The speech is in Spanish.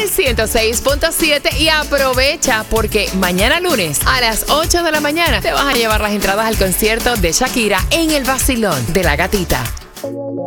Sol 106.7 y aprovecha porque mañana lunes a las 8 de la mañana te vas a llevar las entradas al concierto de Shakira en el Vacilón de la Gatita.